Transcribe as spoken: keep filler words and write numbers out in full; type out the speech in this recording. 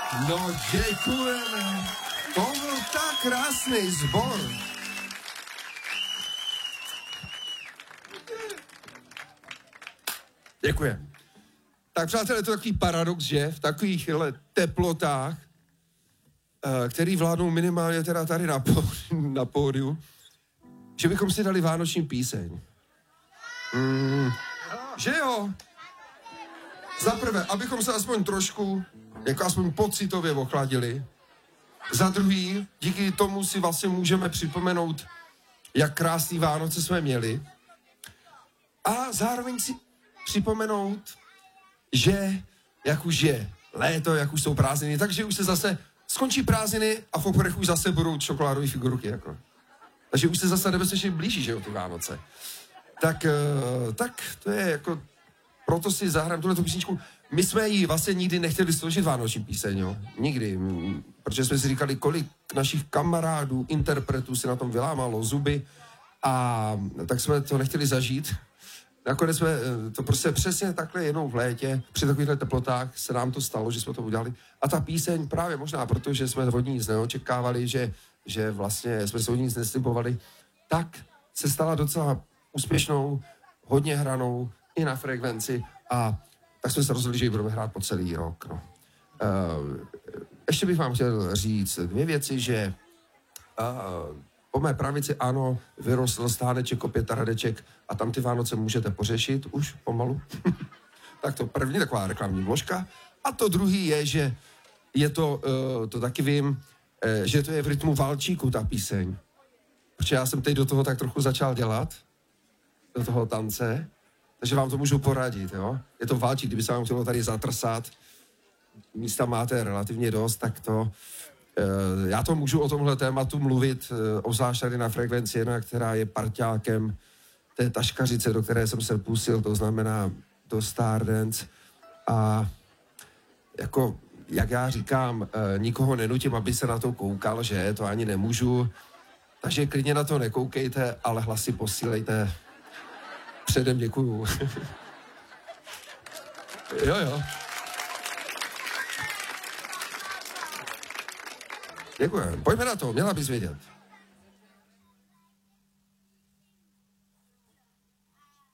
No děkujeme. To byl tak krásný sbor. Děkujem. Tak přátelé, to je takový paradox, že v takových teplotách, který vládnou minimálně teda tady na, pódiu, na pódiu, že bychom si dali vánoční píseň. Mm, že jo? Za prvé, abychom se aspoň trošku, jako aspoň pocitově ochladili. Za druhý, díky tomu si vlastně můžeme připomenout, jak krásný Vánoce jsme měli. A zároveň si připomenout, že jak už je léto, jak už jsou prázdniny, takže už se zase skončí prázdniny a v obchodech už zase budou čokoládové figurky, jako. Takže už se zase nebezpečně blíží, že jo, ty Vánoce. Tak, tak to je jako, proto si zahrám tuhletu písničku. My jsme ji vlastně nikdy nechtěli složit vánoční píseň, jo. Nikdy. Protože jsme si říkali, kolik našich kamarádů, interpretů si na tom vylámalo zuby a tak jsme to nechtěli zažít. Nakonec jsme to prostě přesně takhle jednou v létě, při takovýchhle teplotách se nám to stalo, že jsme to udělali. A ta píseň právě možná proto, že jsme od ní nic neočekávali, že, že vlastně jsme se od ní nic neslibovali, tak se stala docela úspěšnou, hodně hranou i na frekvenci a tak jsme se rozhodli, že ji budeme hrát po celý rok. No. Uh, ještě bych vám chtěl říct dvě věci, že uh, po mé pravici, ano, vyrostl stáneček, opět radeček a tam ty Vánoce můžete pořešit už pomalu. Tak to první, taková reklamní vložka. A to druhý je, že je to, uh, to taky vím, uh, že to je v rytmu valčíku, ta píseň. Protože já jsem teď do toho tak trochu začal dělat, do toho tance, takže vám to můžu poradit, jo. Je to valčík, kdyby se vám chtělo tady zatrsat, místa máte relativně dost, tak to... Já to můžu o tomhle tématu mluvit, obzvlášť tady na frekvenci jedna, která je parťákem té taškařice, do které jsem se pustil, to znamená do Stardance. A jako, jak já říkám, nikoho nenutím, aby se na to koukal, že to ani nemůžu. Takže klidně na to nekoukejte, ale hlasy posílejte. Předem děkuju. Jo, jo. Děkuji. Pojďme na to, měla bys vědět.